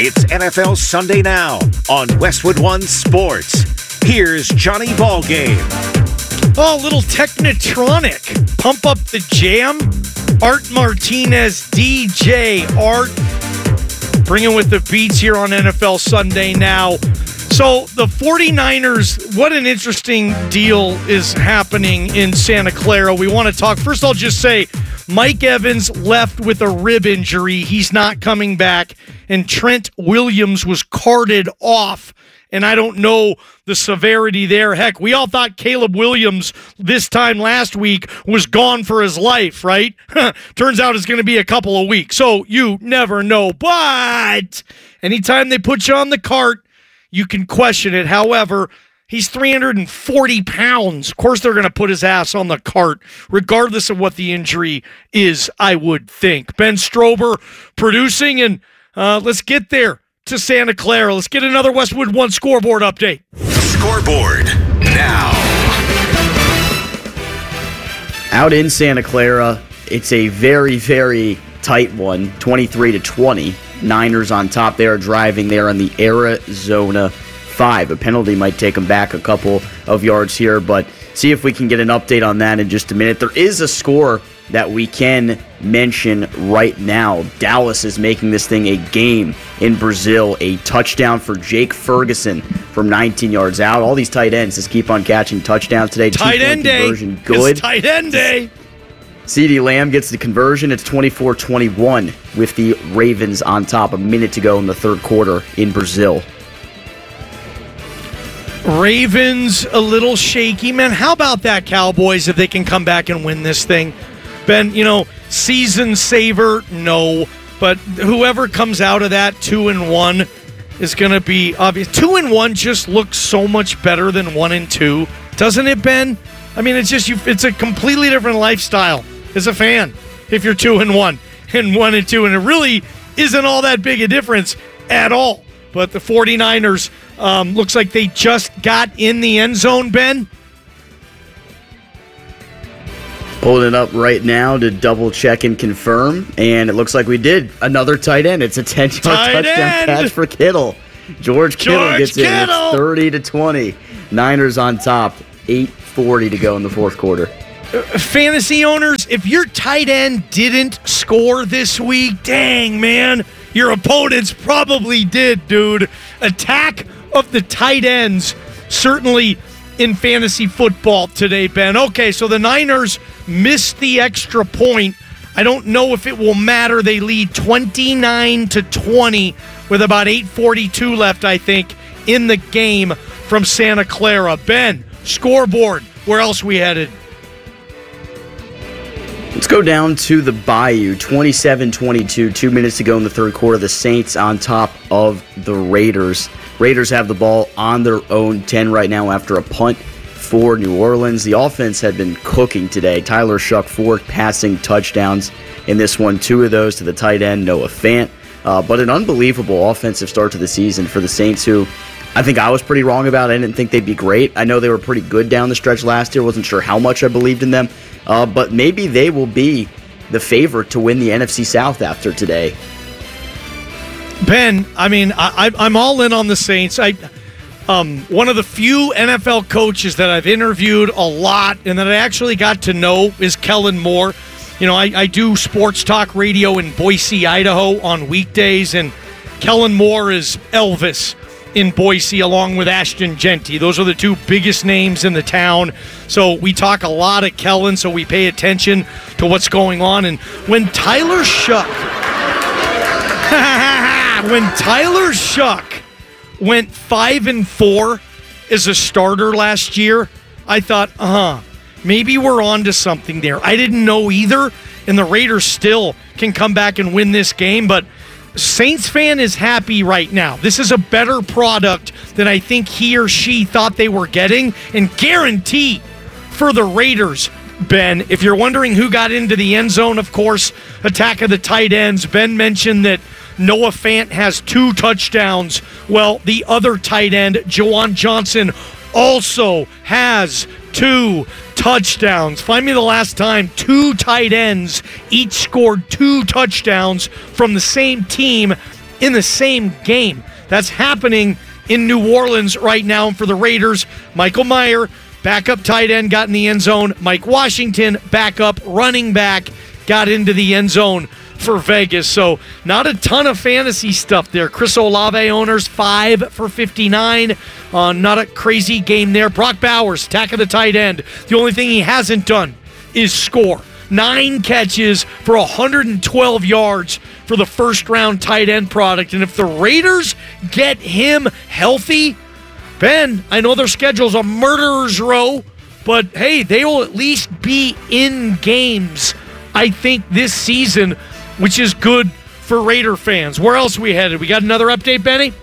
It's NFL Sunday Now on Westwood One Sports. Here's Johnny Ballgame. Oh, a little Technotronic. Pump up the jam. Art Martinez, DJ Art, bringing with the beats here on NFL Sunday Now. So the 49ers, what an interesting deal is happening in Santa Clara. We want to talk. First, I'll just say Mike Evans left with a rib injury. He's not coming back. And Trent Williams was carted off. And I don't know the severity there. Heck, we all thought Caleb Williams this time last week was gone for his life, right? Turns out it's going to be a couple of weeks. So you never know. But anytime they put you on the cart, you can question it. However, he's 340 pounds. Of course, they're going to put his ass on the cart, regardless of what the injury is, I would think. Ben Strober producing, and let's get there to Santa Clara. Let's get another Westwood One scoreboard update. Scoreboard now. Out in Santa Clara, it's a very, very tight one, 23-20. Niners on top. They are driving there on the Arizona 5. A penalty might take them back a couple of yards here, but see if we can get an update on that in just a minute. There is a score that we can mention right now. Dallas is making this thing a game in Brazil. A touchdown for Jake Ferguson from 19 yards out. All these tight ends just keep on catching touchdowns today. Tight end day. Good. It's tight end day. CeeDee Lamb gets the conversion. It's 24-21 with the Ravens on top. A minute to go in the third quarter in Brazil. Ravens a little shaky. Man, how about that, Cowboys, if they can come back and win this thing? Ben, season saver, no. But whoever comes out of that 2-1 is going to be obvious. 2-1 just looks so much better than 1-2. Doesn't it, Ben? I mean, it's a completely different lifestyle as a fan if you're 2-1 and 1-2, and it really isn't all that big a difference at all. But the 49ers looks like they just got in the end zone, Ben. Pulling it up right now to double check and confirm, and it looks like we did. Another tight end. It's a 10-yard touchdown catch for Kittle. George Kittle gets in. It's 30-20. Niners on top. 8:40 to go in the fourth quarter. Fantasy owners, if your tight end didn't score this week, dang, man, your opponents probably did, dude. Attack of the tight ends, certainly in fantasy football today, Ben. Okay, so the Niners missed the extra point. I don't know if it will matter. They lead 29-20 with about 8:42 left, I think, in the game from Santa Clara. Ben, scoreboard, where else we headed? Let's go down to the Bayou, 27-22, 2 minutes to go in the third quarter. The Saints on top of the Raiders. Raiders have the ball on their own 10 right now after a punt for New Orleans. The offense had been cooking today. Tyler Shough, 4 passing touchdowns in this one, 2 of those to the tight end, Noah Fant. But an unbelievable offensive start to the season for the Saints, who I think I was pretty wrong about. I didn't think they'd be great. I know they were pretty good down the stretch last year. Wasn't sure how much I believed in them. But maybe they will be the favorite to win the NFC South after today. Ben, I mean, I'm all in on the Saints. One of the few NFL coaches that I've interviewed a lot and that I actually got to know is Kellen Moore. I do sports talk radio in Boise, Idaho on weekdays, and Kellen Moore is Elvis in Boise along with Ashton Genty. Those are the two biggest names in the town. So we talk a lot at Kellen, so we pay attention to what's going on. And when Tyler Shough went 5-4 as a starter last year, I thought, maybe we're on to something there. I didn't know either, and the Raiders still can come back and win this game, but Saints fan is happy right now. This is a better product than I think he or she thought they were getting, and guarantee for the Raiders, Ben. If you're wondering who got into the end zone, of course, attack of the tight ends. Ben mentioned that Noah Fant has 2 touchdowns. Well, the other tight end, Juwan Johnson, also has 2 touchdowns. Find me the last time 2 tight ends each scored 2 touchdowns from the same team in the same game. That's happening in New Orleans right now. And for the Raiders, Michael Mayer, backup tight end, got in the end zone. Mike Washington, backup running back, got into the end zone for Vegas. So not a ton of fantasy stuff there. Chris Olave owners, 5 for 59. Not a crazy game there. Brock Bowers, attack of the tight end. The only thing he hasn't done is score. 9 catches for 112 yards for the first-round tight end product. And if the Raiders get him healthy, Ben, I know their schedule's a murderer's row, but hey, they will at least be in games, I think, this season, which is good for Raider fans. Where else are we headed? We got another update, Benny?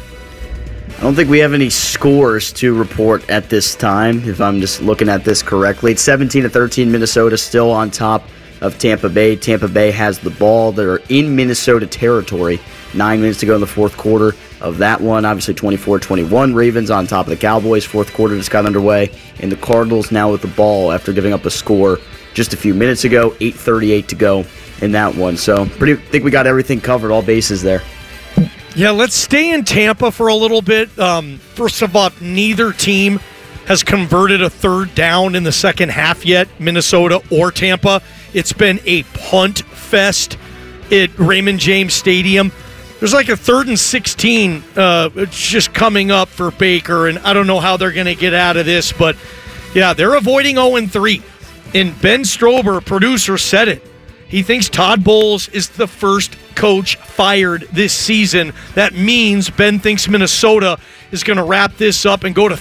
I don't think we have any scores to report at this time, if I'm just looking at this correctly. It's 17-13, Minnesota still on top of Tampa Bay. Tampa Bay has the ball. They're in Minnesota territory. 9 minutes to go in the fourth quarter of that one. Obviously 24-21. Ravens on top of the Cowboys. Fourth quarter just got underway. And the Cardinals now with the ball after giving up a score just a few minutes ago. 8:38 to go in that one. So think we got everything covered, all bases there. Yeah, let's stay in Tampa for a little bit. First of all, neither team has converted a third down in the second half yet, Minnesota or Tampa. It's been a punt fest at Raymond James Stadium. There's like a 3rd and 16 just coming up for Baker, and I don't know how they're going to get out of this, but yeah, they're avoiding 0-3. And Ben Strober, producer, said it. He thinks Todd Bowles is the first coach fired this season. That means Ben thinks Minnesota is going to wrap this up and go to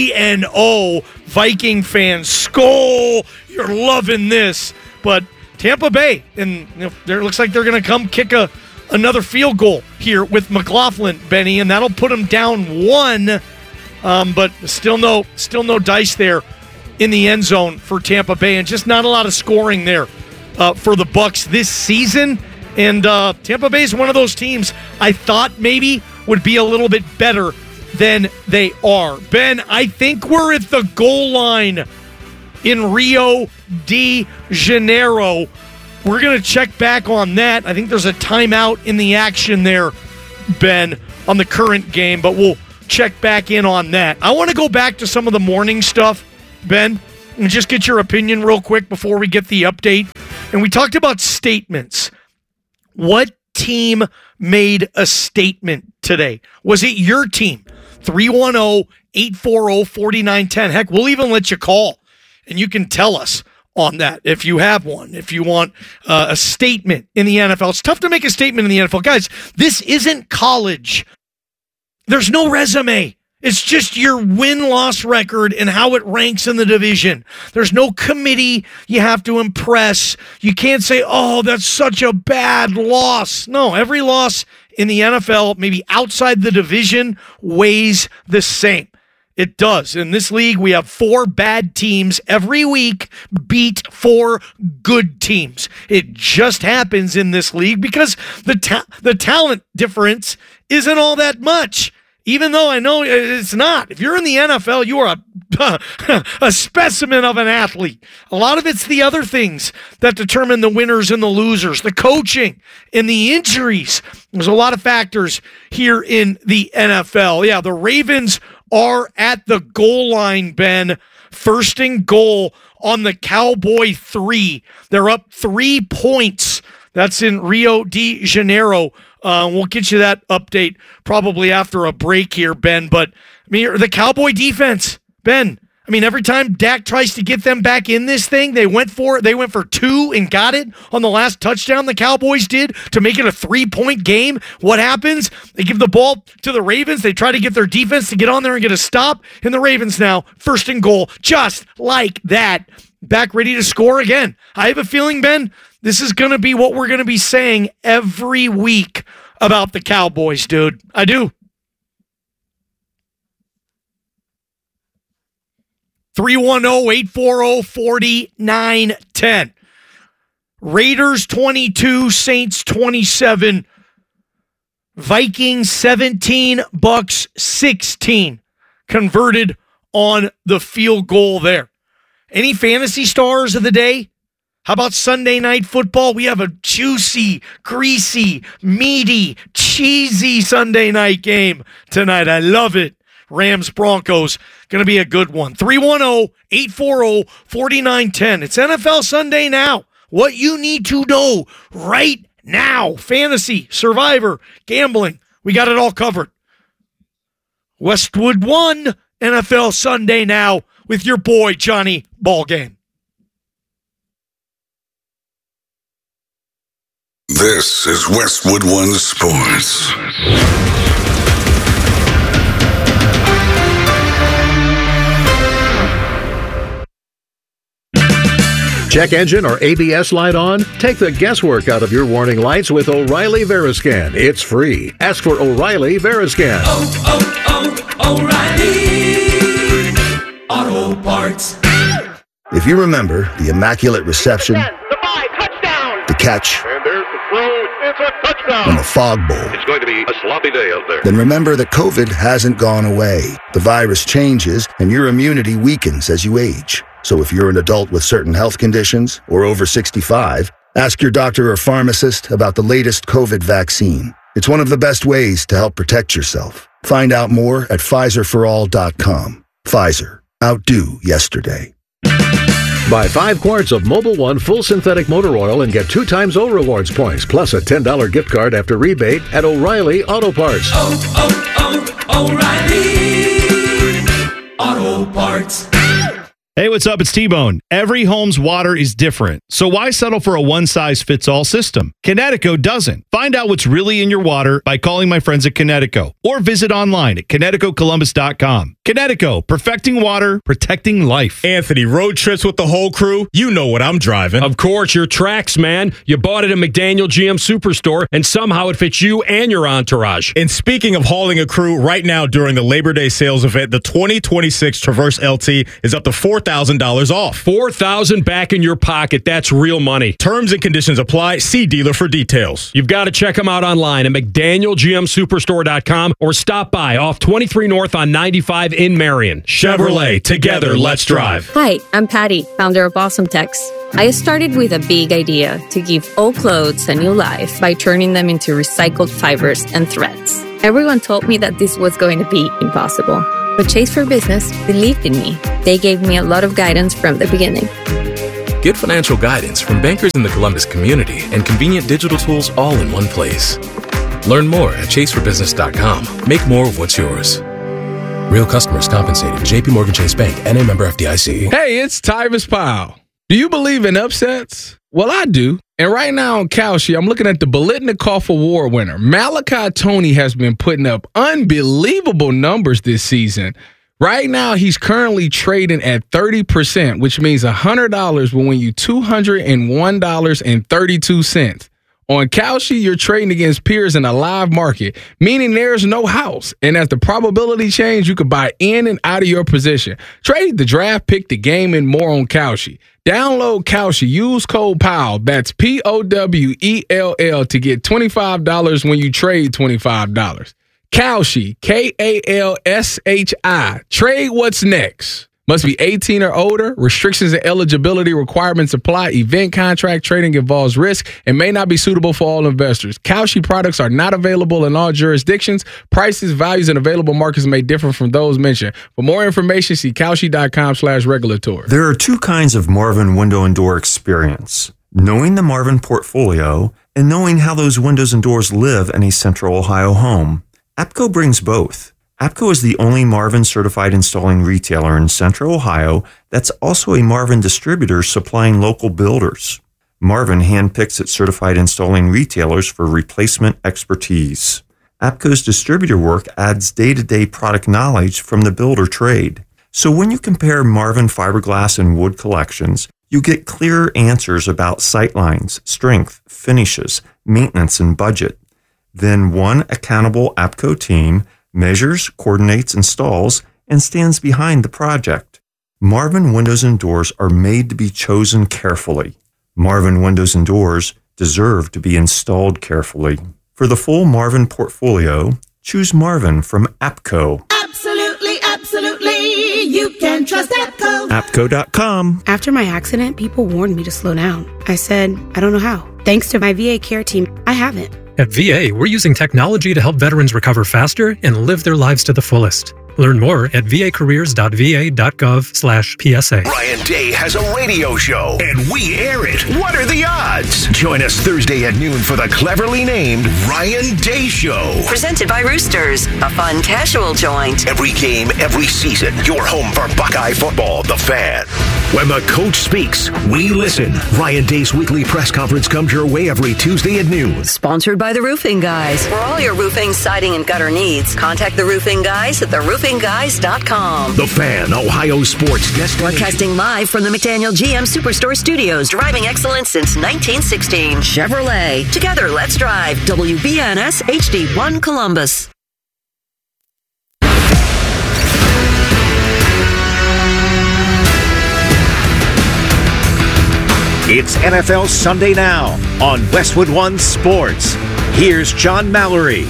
3-0. Viking fans, Skol, you're loving this. But Tampa Bay, and it looks like they're going to come kick another field goal here with McLaughlin, Benny, and that'll put them down 1. But still no dice there in the end zone for Tampa Bay, and just not a lot of scoring there for the Bucs this season. And Tampa Bay is one of those teams I thought maybe would be a little bit better than they are. Ben, I think we're at the goal line in Rio de Janeiro. We're going to check back on that. I think there's a timeout in the action there, Ben, on the current game, but we'll check back in on that. I want to go back to some of the morning stuff, Ben, and just get your opinion real quick before we get the update. And we talked about statements. What team made a statement today? Was it your team? 310-840-4910. Heck, we'll even let you call, and you can tell us on that if you have one, if you want a statement in the NFL. It's tough to make a statement in the NFL. Guys, this isn't college. There's no resume. It's just your win-loss record and how it ranks in the division. There's no committee you have to impress. You can't say, oh, that's such a bad loss. No, every loss in the NFL, maybe outside the division, weighs the same. It does. In this league, we have 4 bad teams every week beat 4 good teams. It just happens in this league because the talent difference isn't all that much. Even though I know it's not. If you're in the NFL, you are a specimen of an athlete. A lot of it's the other things that determine the winners and the losers, the coaching and the injuries. There's a lot of factors here in the NFL. Yeah, the Ravens are at the goal line, Ben. First and goal on the Cowboy 3. They're up 3 points. That's in Rio de Janeiro. We'll get you that update probably after a break here, Ben. But I mean, the Cowboy defense, Ben. I mean, every time Dak tries to get them back in this thing, they went for it. They went for 2 and got it on the last touchdown the Cowboys did to make it a 3-point game. What happens? They give the ball to the Ravens. They try to get their defense to get on there and get a stop. And the Ravens now, first and goal, just like that, back ready to score again. I have a feeling, Ben, this is going to be what we're going to be saying every week about the Cowboys, dude. I do. 310-840-4910. Raiders 22, Saints 27. Vikings 17, Bucks 16. Converted on the field goal there. Any fantasy stars of the day? How about Sunday Night Football? We have a juicy, greasy, meaty, cheesy Sunday night game tonight. I love it. Rams-Broncos, going to be a good one. 310-840-4910. It's NFL Sunday now. What you need to know right now. Fantasy, Survivor, gambling. We got it all covered. Westwood One, NFL Sunday now with your boy, Johnny Ballgame. This is Westwood One Sports. Check engine or ABS light on? Take the guesswork out of your warning lights with O'Reilly Veriscan. It's free. Ask for O'Reilly Veriscan. O'Reilly Auto Parts. If you remember the immaculate reception, the catch, and there's the throw. It's a touchdown. and the fog bowl, It's going to be a sloppy day out there. then remember that COVID hasn't gone away. The virus changes and your immunity weakens as you age. So if you're an adult with certain health conditions or over 65, ask your doctor or pharmacist about the latest COVID vaccine. It's one of the best ways to help protect yourself. Find out more at PfizerForAll.com. Pfizer. Outdo yesterday. Buy 5 quarts of Mobil 1 full synthetic motor oil and get 2 times O Rewards points, plus a $10 gift card after rebate at O'Reilly Auto Parts. O'Reilly Auto Parts. Hey, what's up? It's T-Bone. Every home's water is different, so why settle for a one-size-fits-all system? Connecticut doesn't. Find out what's really in your water by calling my friends at Connecticut or visit online at ConnecticutColumbus.com. Connecticut, perfecting water, protecting life. Anthony, road trips with the whole crew? You know what I'm driving. Of course, your Trax, man. You bought it at McDaniel GM Superstore, and somehow it fits you and your entourage. And speaking of hauling a crew, right now during the Labor Day sales event, the 2026 Traverse LT is up to $4,000 off. $4,000 back in your pocket. That's real money. Terms and conditions apply. See dealer for details. You've got to check them out online at McDanielGMSuperstore.com or stop by off 23 North on 95 in Marion. Chevrolet, together, let's drive. Hi, I'm Patty, founder of Awesome Tex. I started with a big idea to give old clothes a new life by turning them into recycled fibers and threads. Everyone told me that this was going to be impossible, but Chase for Business believed in me. They gave me a lot of guidance from the beginning. Get financial guidance from bankers in the Columbus community and convenient digital tools all in one place. Learn more at chaseforbusiness.com. Make more of what's yours. Real customers compensated. JP Morgan Chase Bank, N.A. member FDIC. Hey, it's Tyvis Powell. Do you believe in upsets? Well, I do. And right now on Kalshi, I'm looking at the Biletnikoff Award winner. Malachi Tony has been putting up unbelievable numbers this season. Right now, he's currently trading at 30%, which means $100 will win you $201.32. On Kalshi, you're trading against peers in a live market, meaning there's no house. And as the probability change, you can buy in and out of your position. Trade the draft, pick the game, and more on Kalshi. Download Kalshi. Use code POWELL. That's POWELL to get $25 when you trade $25. Kalshi, Kalshi. Trade what's next. Must be 18 or older. Restrictions and eligibility requirements apply. Event contract trading involves risk and may not be suitable for all investors. Kalshi products are not available in all jurisdictions. Prices, values, and available markets may differ from those mentioned. For more information, see Kalshi.com/regulatory. There are 2 kinds of Marvin window and door experience. Knowing the Marvin portfolio and knowing how those windows and doors live in a Central Ohio home. APCO brings both. APCO is the only Marvin certified installing retailer in Central Ohio that's also a Marvin distributor supplying local builders. Marvin handpicks its certified installing retailers for replacement expertise. APCO's distributor work adds day-to-day product knowledge from the builder trade. So when you compare Marvin fiberglass and wood collections, you get clearer answers about sightlines, strength, finishes, maintenance, and budget. Then one accountable APCO team measures, coordinates, installs, and stands behind the project. Marvin windows and doors are made to be chosen carefully. Marvin windows and doors deserve to be installed carefully. For the full Marvin portfolio, choose Marvin from APCO. Absolutely, absolutely. You can trust APCO. APCO.com. After my accident, people warned me to slow down. I said, I don't know how. Thanks to my VA care team, I haven't. At VA, we're using technology to help veterans recover faster and live their lives to the fullest. Learn more at vacareers.va.gov/PSA. Ryan Day has a radio show, and we air it. What are the odds? Join us Thursday at noon for the cleverly named Ryan Day Show. Presented by Roosters, a fun casual joint. Every game, every season, your home for Buckeye football, The Fan. When the coach speaks, we listen. Ryan Day's weekly press conference comes your way every Tuesday at noon. Sponsored by The Roofing Guys. For all your roofing, siding, and gutter needs, contact The Roofing Guys at theroofingguys.com. The Fan, Ohio sports destination. Broadcasting live from the McDaniel GM Superstore Studios, driving excellence since 1916. Chevrolet. Together, let's drive. WBNS HD1 Columbus. It's NFL Sunday Now on Westwood One Sports. Here's John Mallory.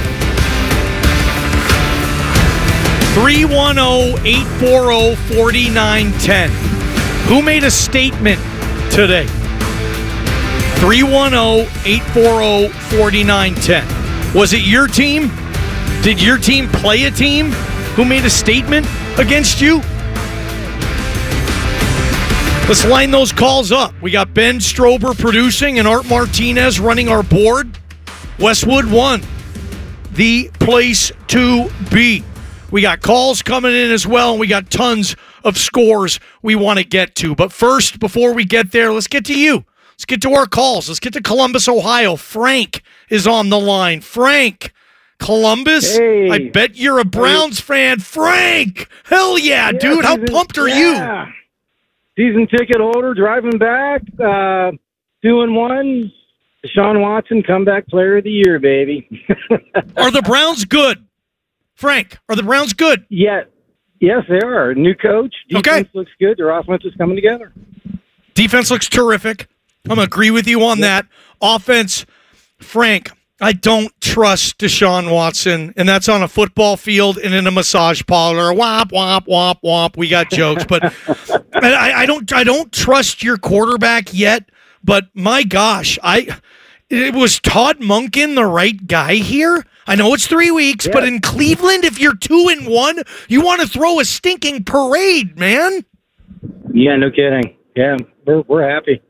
310-840-4910. Who made a statement today? 310-840-4910. Was it your team? Did your team play a team who made a statement against you? Let's line those calls up. We got Ben Strober producing and Art Martinez running our board. Westwood One, the place to be. We got calls coming in as well, and we got tons of scores we want to get to. But first, before we get there, let's get to you. Let's get to our calls. Let's get to Columbus, Ohio. Frank is on the line. Frank, Columbus, hey. I bet you're a Browns fan. Frank, hell yeah, dude. How pumped are you? Season ticket holder, driving back, 2-1. Deshaun Watson, comeback player of the year, baby. Are the Browns good? Frank, are the Browns good? Yeah. Yes, they are. New coach. Defense looks good. Their offense is coming together. Defense looks terrific. I'm going to agree with you on that. Offense, Frank, I don't trust Deshaun Watson, and that's on a football field and in a massage parlor. Womp, womp, womp, womp. We got jokes, but I don't trust your quarterback yet, but my gosh, was Todd Monken the right guy here? I know it's 3 weeks, but in Cleveland, if you're 2-1, you want to throw a stinking parade, man. Yeah, no kidding. Yeah, we're happy.